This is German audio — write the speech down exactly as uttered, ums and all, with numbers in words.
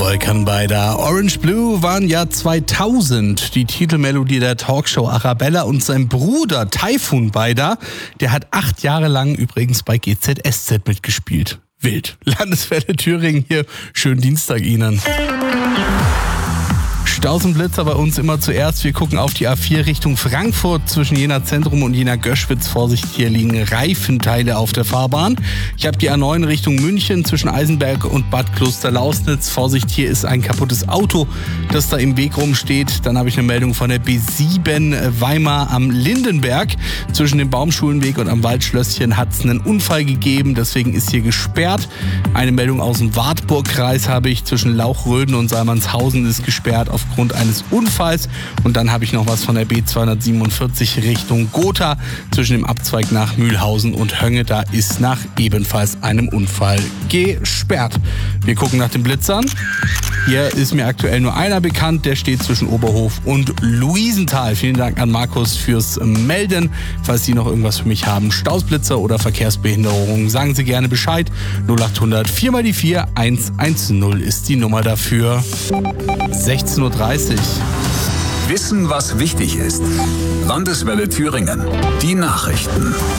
Wolken bei der Orange Blue waren ja zweitausend die Titelmelodie der Talkshow Arabella, und sein Bruder Taifun Beider, der hat acht Jahre lang übrigens bei G Z S Z mitgespielt. Wild. Landeswelle Thüringen hier. Schönen Dienstag Ihnen. Staus und Blitzer bei uns immer zuerst. Wir gucken auf die A vier Richtung Frankfurt. Zwischen Jena Zentrum und Jena Göschwitz. Vorsicht, hier liegen Reifenteile auf der Fahrbahn. Ich habe die A neun Richtung München zwischen Eisenberg und Bad Klosterlausnitz. Vorsicht, hier ist ein kaputtes Auto, das da im Weg rumsteht. Dann habe ich eine Meldung von der B sieben Weimar am Lindenberg. Zwischen dem Baumschulenweg und am Waldschlösschen hat es einen Unfall gegeben. Deswegen ist hier gesperrt. Eine Meldung aus dem Wartburgkreis habe ich. Zwischen Lauchröden und Salmannshausen ist gesperrt aufgrund eines Unfalls. Und dann habe ich noch was von der B zweihundertsiebenundvierzig Richtung Gotha zwischen dem Abzweig nach Mühlhausen und Hönge. Da ist nach ebenfalls einem Unfall gesperrt. Wir gucken nach den Blitzern. Hier ist mir aktuell nur einer bekannt. Der steht zwischen Oberhof und Luisenthal. Vielen Dank an Markus fürs Melden. Falls Sie noch irgendwas für mich haben, Stausblitzer oder Verkehrsbehinderung, sagen Sie gerne Bescheid. null achthundert vier mal die vier eins eins null ist die Nummer dafür. sechzehn Uhr dreißig. Wissen, was wichtig ist. Landeswelle Thüringen. Die Nachrichten.